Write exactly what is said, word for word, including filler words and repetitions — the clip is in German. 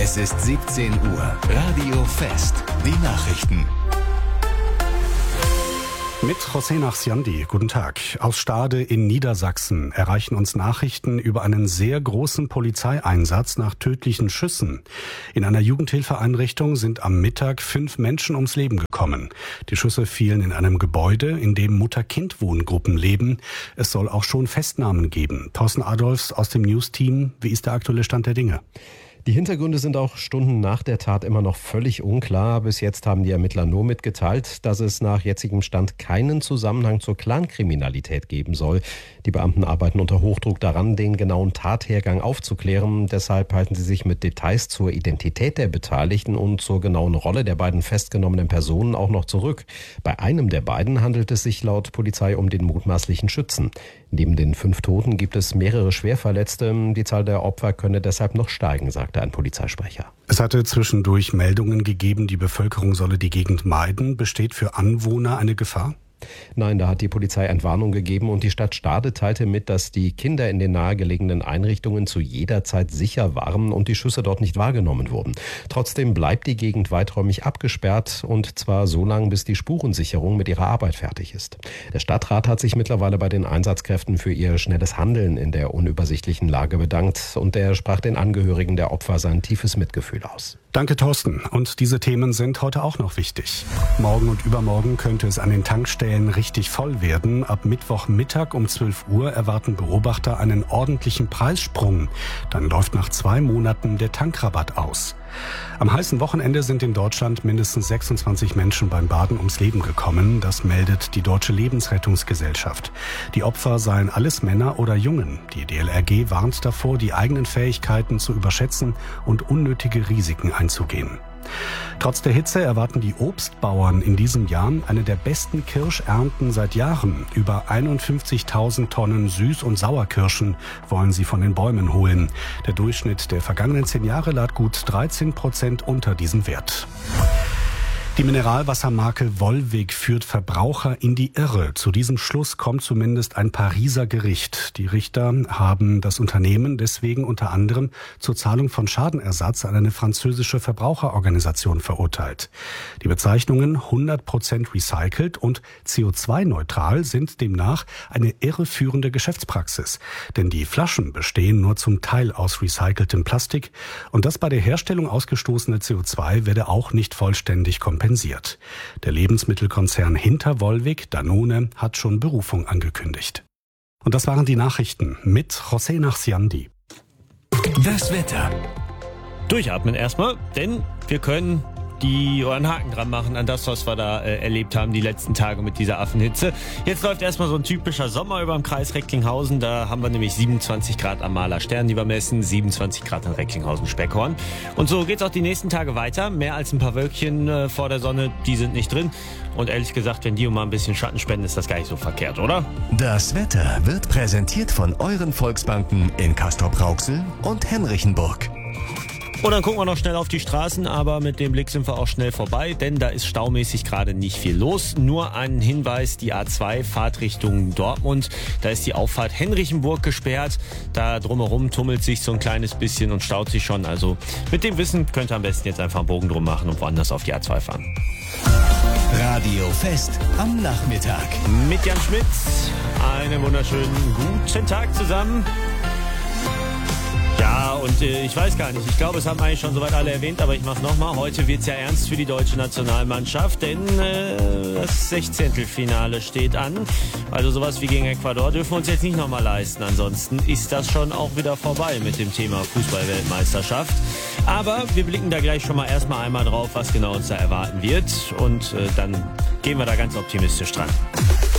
Es ist siebzehn Uhr. Radio Fest. Die Nachrichten. Mit José Nachsiandi. Guten Tag. Aus Stade in Niedersachsen erreichen uns Nachrichten über einen sehr großen Polizeieinsatz nach tödlichen Schüssen. In einer Jugendhilfeeinrichtung sind am Mittag fünf Menschen ums Leben gekommen. Die Schüsse fielen in einem Gebäude, in dem Mutter-Kind-Wohngruppen leben. Es soll auch schon Festnahmen geben. Thorsten Adolfs aus dem News-Team. Wie ist der aktuelle Stand der Dinge? Die Hintergründe sind auch Stunden nach der Tat immer noch völlig unklar. Bis jetzt haben die Ermittler nur mitgeteilt, dass es nach jetzigem Stand keinen Zusammenhang zur Clankriminalität geben soll. Die Beamten arbeiten unter Hochdruck daran, den genauen Tathergang aufzuklären. Deshalb halten sie sich mit Details zur Identität der Beteiligten und zur genauen Rolle der beiden festgenommenen Personen auch noch zurück. Bei einem der beiden handelt es sich laut Polizei um den mutmaßlichen Schützen. Neben den fünf Toten gibt es mehrere Schwerverletzte. Die Zahl der Opfer könne deshalb noch steigen, sagte ein Polizeisprecher. Es hatte zwischendurch Meldungen gegeben, die Bevölkerung solle die Gegend meiden. Besteht für Anwohner eine Gefahr? Nein, da hat die Polizei Entwarnung gegeben und die Stadt Stade teilte mit, dass die Kinder in den nahegelegenen Einrichtungen zu jeder Zeit sicher waren und die Schüsse dort nicht wahrgenommen wurden. Trotzdem bleibt die Gegend weiträumig abgesperrt und zwar so lange, bis die Spurensicherung mit ihrer Arbeit fertig ist. Der Stadtrat hat sich mittlerweile bei den Einsatzkräften für ihr schnelles Handeln in der unübersichtlichen Lage bedankt und er sprach den Angehörigen der Opfer sein tiefes Mitgefühl aus. Danke, Thorsten. Und diese Themen sind heute auch noch wichtig. Morgen und übermorgen könnte es an den Tankstellen richtig voll werden. Ab Mittwochmittag um zwölf Uhr erwarten Beobachter einen ordentlichen Preissprung. Dann läuft nach zwei Monaten der Tankrabatt aus. Am heißen Wochenende sind in Deutschland mindestens sechsundzwanzig Menschen beim Baden ums Leben gekommen. Das meldet die Deutsche Lebensrettungsgesellschaft. Die Opfer seien alles Männer oder Jungen. Die D L R G warnt davor, die eigenen Fähigkeiten zu überschätzen und unnötige Risiken einzugehen. Trotz der Hitze erwarten die Obstbauern in diesem Jahr eine der besten Kirschernten seit Jahren. Über einundfünfzigtausend Tonnen Süß- und Sauerkirschen wollen sie von den Bäumen holen. Der Durchschnitt der vergangenen zehn Jahre lag gut dreizehn Prozent unter diesem Wert. Die Mineralwassermarke Volvic führt Verbraucher in die Irre. Zu diesem Schluss kommt zumindest ein Pariser Gericht. Die Richter haben das Unternehmen deswegen unter anderem zur Zahlung von Schadenersatz an eine französische Verbraucherorganisation verurteilt. Die Bezeichnungen hundert Prozent recycelt und C O zwei neutral sind demnach eine irreführende Geschäftspraxis. Denn die Flaschen bestehen nur zum Teil aus recyceltem Plastik und das bei der Herstellung ausgestoßene C O zwei werde auch nicht vollständig kompensiert. Der Lebensmittelkonzern hinter Volvic, Danone, hat schon Berufung angekündigt. Und das waren die Nachrichten mit José Nachsiandi. Das Wetter. Durchatmen erstmal, denn wir können die einen Haken dran machen an das, was wir da äh, erlebt haben die letzten Tage mit dieser Affenhitze. Jetzt läuft erstmal so ein typischer Sommer über dem Kreis Recklinghausen. Da haben wir nämlich siebenundzwanzig Grad am Maler Stern, die wir messen, siebenundzwanzig Grad in Recklinghausen-Speckhorn. Und so geht's auch die nächsten Tage weiter. Mehr als ein paar Wölkchen äh, vor der Sonne, die sind nicht drin. Und ehrlich gesagt, wenn die mal ein bisschen Schatten spenden, ist das gar nicht so verkehrt, oder? Das Wetter wird präsentiert von euren Volksbanken in Castrop-Rauxel und Henrichenburg. Und dann gucken wir noch schnell auf die Straßen, aber mit dem Blick sind wir auch schnell vorbei, denn da ist staumäßig gerade nicht viel los. Nur ein Hinweis, die A zwei Fahrtrichtung Dortmund, da ist die Auffahrt Henrichenburg gesperrt. Da drumherum tummelt sich so ein kleines bisschen und staut sich schon. Also mit dem Wissen könnt ihr am besten jetzt einfach einen Bogen drum machen und woanders auf die A zwei fahren. Radio Fest am Nachmittag. Mit Jan Schmidt, einen wunderschönen guten Tag zusammen. Ja, und äh, ich weiß gar nicht, ich glaube, es haben eigentlich schon soweit alle erwähnt, aber ich mach's nochmal. Heute wird's ja ernst für die deutsche Nationalmannschaft, denn äh, das Sechzehntelfinale steht an. Also sowas wie gegen Ecuador dürfen wir uns jetzt nicht nochmal leisten. Ansonsten ist das schon auch wieder vorbei mit dem Thema Fußball-Weltmeisterschaft. Aber wir blicken da gleich schon mal erstmal einmal drauf, was genau uns da erwarten wird. Und äh, dann gehen wir da ganz optimistisch dran.